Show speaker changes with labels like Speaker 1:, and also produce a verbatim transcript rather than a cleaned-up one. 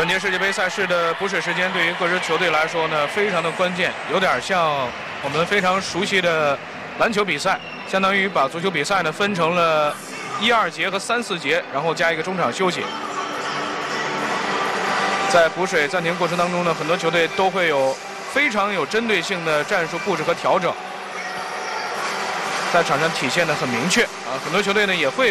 Speaker 1: 本届世界杯赛事的补水时间对于各支球队来说呢，非常的关键，有点像我们非常熟悉的篮球比赛，相当于把足球比赛呢分成了一二节和三四节，然后加一个中场休息。在补水暂停过程当中呢，很多球队都会有非常有针对性的战术布置和调整，在场上体现得很明确啊。很多球队呢也会